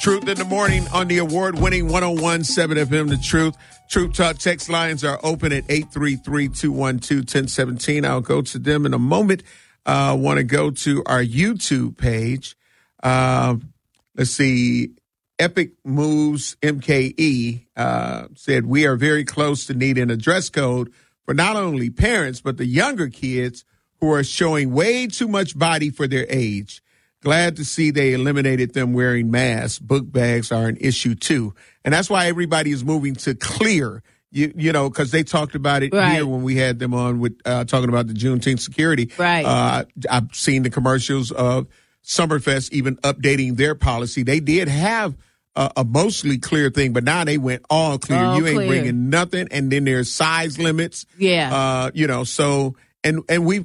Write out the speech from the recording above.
Truth in the Morning on the award-winning 101.7 FM, The Truth. Truth Talk text lines are open at 833-212-1017. I'll go to them in a moment. I want to go to our YouTube page. Let's see. Epic Moves MKE said, we are very close to needing a dress code for not only parents, but the younger kids who are showing way too much body for their age. Glad to see they eliminated them wearing masks. Book bags are an issue, too. And that's why everybody is moving to clear, you know, because they talked about it Right. here when we had them on with talking about the Juneteenth security. Right. I've seen the commercials of Summerfest even updating their policy. They did have a mostly clear thing, but now they went all clear. All you ain't clear. bringing nothing. And then there's size limits. Yeah. You know, so... And we've